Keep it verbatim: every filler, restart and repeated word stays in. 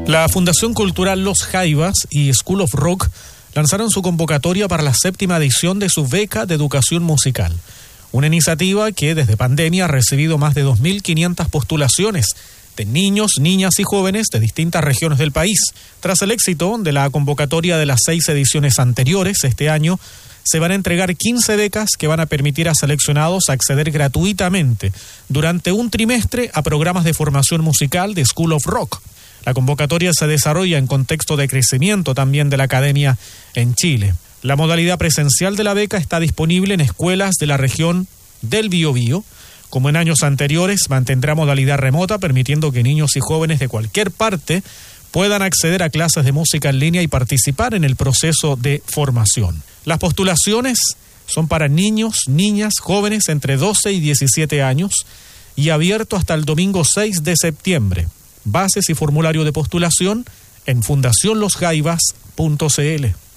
La Fundación Cultural Los Jaivas y School of Rock lanzaron su convocatoria para la séptima edición de su beca de educación musical. Una iniciativa que desde pandemia ha recibido más de dos mil quinientas postulaciones de niños, niñas y jóvenes de distintas regiones del país. Tras el éxito de la convocatoria de las seis ediciones anteriores, este año se van a entregar quince becas que van a permitir a seleccionados acceder gratuitamente durante un trimestre a programas de formación musical de School of Rock. La convocatoria se desarrolla en contexto de crecimiento también de la academia en Chile. La modalidad presencial de la beca está disponible en escuelas de la región del Biobío. Como en años anteriores, mantendrá modalidad remota, permitiendo que niños y jóvenes de cualquier parte puedan acceder a clases de música en línea y participar en el proceso de formación. Las postulaciones son para niños, niñas, jóvenes entre doce y diecisiete años y abierto hasta el domingo seis de septiembre. Bases y formulario de postulación en fundación los jaivas punto c l.